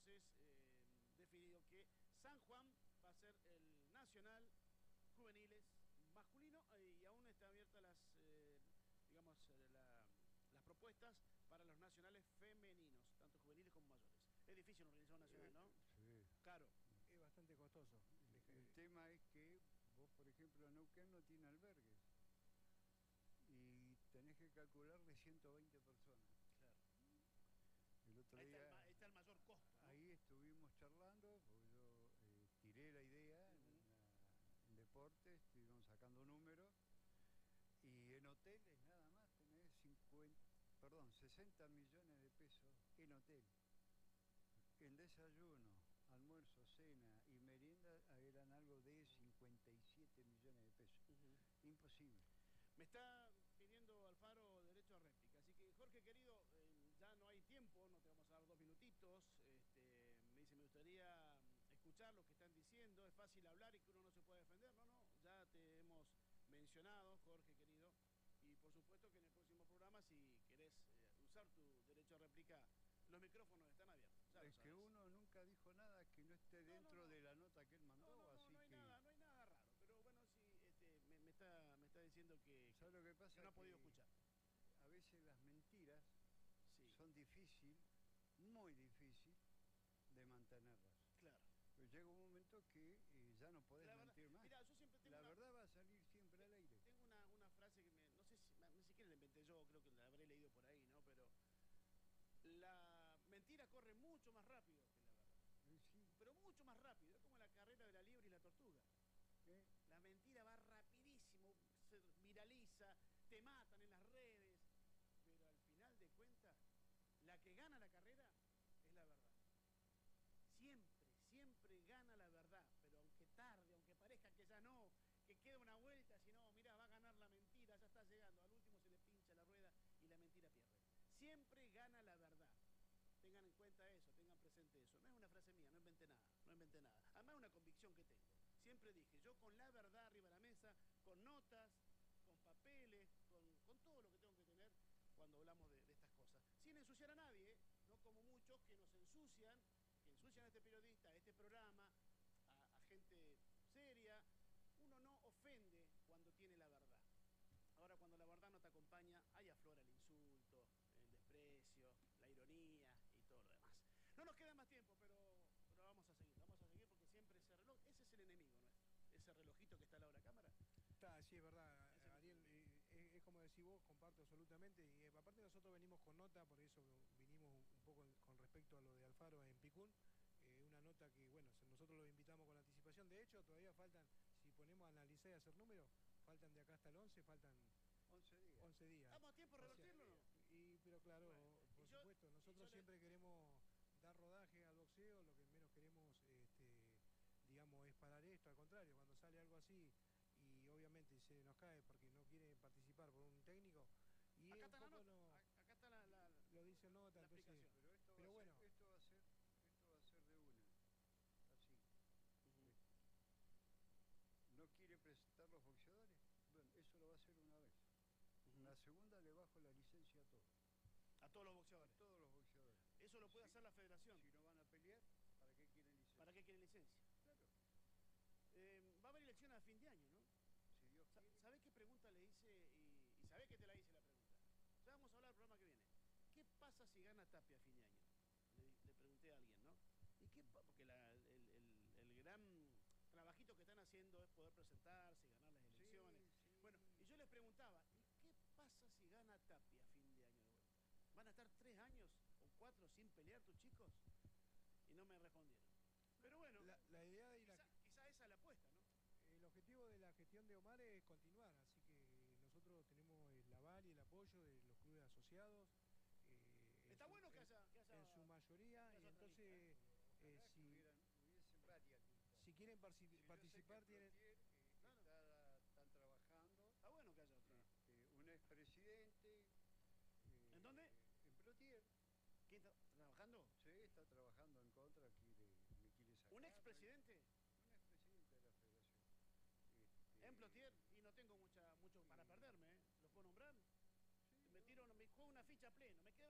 entonces definido que San Juan va a ser el nacional juveniles masculino y aún está abierta digamos, las propuestas para los nacionales femeninos, tanto juveniles como mayores. Es difícil organizar un nacional, ¿no? Sí. Caro. Es bastante costoso. El tema es que vos, por ejemplo, Neuquén no tiene albergues y tenés que calcularle 120 personas. Claro. El otro Ahí día, está el mayor costo, ¿no? ahí estuvimos charlando, porque yo tiré la idea en deportes, estuvimos sacando números, y en hoteles nada más tenés 60 millones de pesos en hotel. En desayuno, almuerzo, cena y merienda eran algo de 57 millones de pesos. Imposible. Me está pidiendo Alfaro derecho a réplica, así que Jorge querido, ya no hay tiempo, no te vamos a dar 2 minutitos. Me dice, me gustaría escuchar lo que están diciendo, es fácil hablar y que uno no se puede defender. No, ya te hemos mencionado, Jorge querido, y por supuesto que en el próximo programa, si querés usar tu derecho a réplica, los micrófonos están abiertos. Es que uno nunca dijo nada que no esté dentro de la nota que él mandó, así no hay que... no hay nada raro, pero bueno, sí, me está diciendo que, ¿sabes lo que pasa? Que no ha podido escuchar. A veces las mentiras son muy difícil de mantenerlas. Claro. Pero llega un momento que ya no podés mentir más. Mirá, yo siempre tengo la verdad va a salir siempre al aire. Tengo una frase que no sé si ni siquiera la inventé yo, creo que la habré leído por ahí, ¿no? Pero la mentira corre mucho más rápido que la verdad. Sí. Pero mucho más rápido, es como la carrera de la liebre y la tortuga. La mentira va rapidísimo, se viraliza, te matan en las redes, pero al final de cuentas, la que gana la carrera es la verdad. Siempre gana la verdad, pero aunque tarde, aunque parezca que ya no, que queda una vuelta, si no, mirá, va a ganar la mentira, ya está llegando, al último se le pincha la rueda y la mentira pierde. Siempre gana la verdad. Tengan en cuenta eso, tengan presente eso. No es una frase mía, no inventé nada. Además es una convicción que tengo. Siempre dije, yo con la verdad arriba de la mesa, con notas, con papeles, con todo lo que tengo que tener cuando hablamos de estas cosas. Sin ensuciar a nadie, no como muchos que nos ensucian, que ensucian a este periodista, a este programa, a gente seria. Uno no ofende cuando tiene la verdad. Ahora, cuando la verdad no te acompaña, ahí aflora el insulto, el desprecio, la ironía y todo lo demás. No nos queda más tiempo, pero vamos a seguir porque siempre ese reloj, ese es el enemigo nuestro, ese relojito que está al lado de la cámara. Sí, es verdad, Ariel, es como decís vos, comparto absolutamente, y aparte nosotros venimos con nota, por eso vinimos un poco con respecto a lo de Alfaro en Picún, una nota que, bueno, nosotros lo invitamos con anticipación, de hecho todavía faltan, si ponemos a analizar y hacer números, faltan de acá hasta el 11, faltan 11 días. ¿Estamos a tiempo de revertirlo o no? Pero claro, bueno, por supuesto, nosotros siempre queremos dar rodaje al boxeo, lo que menos queremos, digamos, es parar esto, al contrario, cuando sale algo así y obviamente se nos cae porque no quiere participar por un técnico, y acá un poco acá está lo dice nota, entonces, pero bueno, esto va a ser de una, así. ¿No quiere presentar los boxeadores? Bueno, eso lo va a hacer una vez. La segunda le bajo la licencia a todos. A todos los boxeadores. A todos los boxeadores. Eso lo puede hacer la federación. Si no van a pelear, ¿para qué quieren licencia? ¿Para qué quieren licencia? Claro. Va a haber elecciones a fin de año, ¿no? Si Dios quiere. ¿Sabés qué pregunta le hice? Y sabés que te la hice la pregunta. Ya vamos a hablar del programa que viene. ¿Qué pasa si gana Tapia a fin de año? Le pregunté a alguien, ¿no? ¿Y qué porque el gran trabajito que están haciendo es poder presentarse y ganar las elecciones? Sí. Bueno, y yo les preguntaba, ¿y qué pasa si gana Tapia a fin de año de vuelta? ¿Van a estar 3 años o 4 sin pelear tus chicos? Y no me respondieron. Pero bueno, la idea de quizá esa es la apuesta, ¿no? El objetivo de la gestión de Omar es continuar, así que nosotros tenemos el aval y el apoyo de los clubes asociados. Está bueno que haya en su mayoría, y entonces si quieren participar tienen... Están trabajando. Está bueno que haya otro. Un expresidente. ¿En dónde? En Plotier. ¿Quién está trabajando? Sí, está trabajando en contra, me quiere sacar. ¿Un expresidente? Un expresidente de la federación. En Plotier, y no tengo mucho para perderme, ¿eh? ¿Los puedo nombrar? Sí, me juego una ficha a pleno, me queda